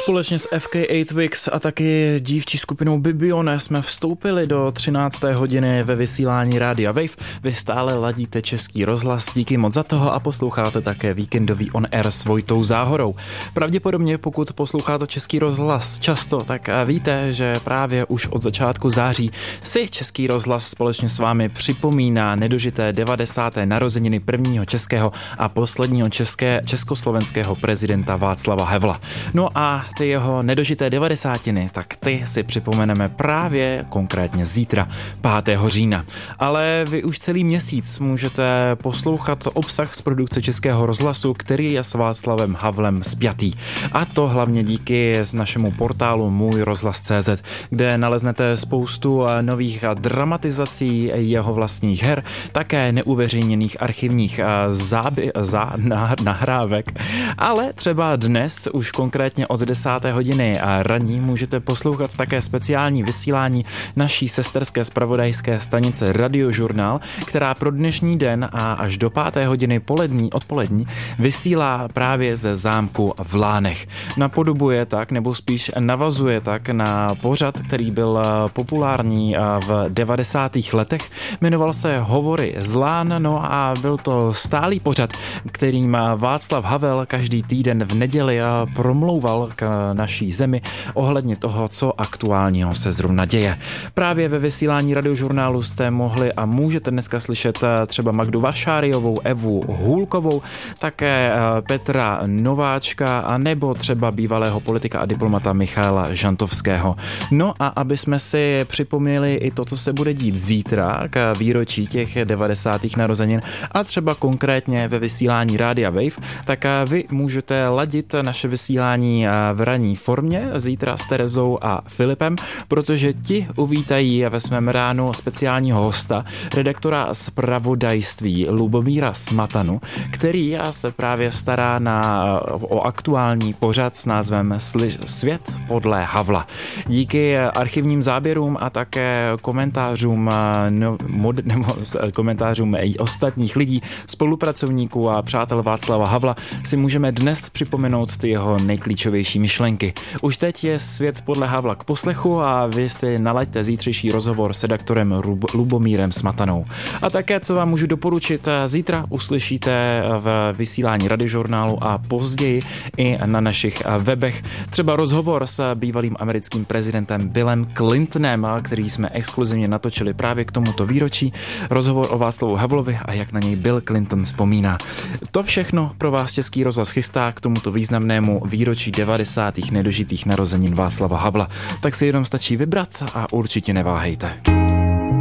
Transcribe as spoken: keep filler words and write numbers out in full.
Společně s F K osm Weeks a taky dívčí skupinou Bibione jsme vstoupili do třinácté hodiny ve vysílání Rádia Wave. Vy stále ladíte Český rozhlas, díky moc za toho a posloucháte také víkendový On Air s Vojtou Záhorou. Pravděpodobně, pokud posloucháte Český rozhlas často, tak víte, že právě už od začátku září si Český rozhlas společně s vámi připomíná nedožité devadesáté narozeniny prvního českého a posledního české, československého prezidenta Václava Havla. No a ty jeho nedožité devadesátiny, tak ty si připomeneme právě konkrétně zítra, pátého října. Ale vy už celý měsíc můžete poslouchat obsah z produkce Českého rozhlasu, který je s Václavem Havlem spjatý. A to hlavně díky našemu portálu můj rozhlas tečka cé zet, kde naleznete spoustu nových dramatizací jeho vlastních her, také neuveřejněných archivních záby, zá, nahrávek, ale třeba dnes už konkrétně od desáté hodiny a raní můžete poslouchat také speciální vysílání naší sesterské zpravodajské stanice Radiožurnál, která pro dnešní den a až do páté hodiny polední, odpolední vysílá právě ze zámku v Lánech. Napodobuje tak, nebo spíš navazuje tak na pořad, který byl populární v devadesátých letech. Jmenoval se Hovory z Lán, no a byl to stálý pořad, kterým Václav Havel každý týden v neděli promlouval k naší zemi ohledně toho, co aktuálního se zrovna děje. Právě ve vysílání Radiožurnálu jste mohli a můžete dneska slyšet třeba Magdu Vašáriovou, Evu Hůlkovou, také Petra Nováčka a nebo třeba bývalého politika a diplomata Michaela Žantovského. No a aby jsme si připomněli i to, co se bude dít zítra k výročí těch devadesátých narozenin a třeba konkrétně ve vysílání Rádia Wave, tak vy můžete ladit naše vysílání v ranní formě zítra s Terezou a Filipem, protože ti uvítají ve svém ránu speciálního hosta, redaktora zpravodajství Lubomíra Smatanu, který se právě stará na, o aktuální pořad s názvem Svět podle Havla. Díky archivním záběrům a také komentářům, no, mod, nebo komentářům i ostatních lidí, spolupracovníků a přátel Václava Havla si můžeme dnes připomenout ty jeho nejklíčovější myšlenky. Už teď je Svět podle Havla k poslechu a vy si nalaďte zítřejší rozhovor s redaktorem Lubomírem Smatanou. A také, co vám můžu doporučit, zítra uslyšíte v vysílání Radiožurnálu a později i na našich webech třeba rozhovor s bývalým americkým prezidentem Billem Clintonem, který jsme exkluzivně natočili právě k tomuto výročí. Rozhovor o Václavu Havlovi a jak na něj Bill Clinton vzpomíná. To všechno pro vás Český rozhlas chystá k tomuto významnému výročí devadesátých nedožitých narozenin Václava Havla. Tak si jenom stačí vybrat a určitě neváhejte.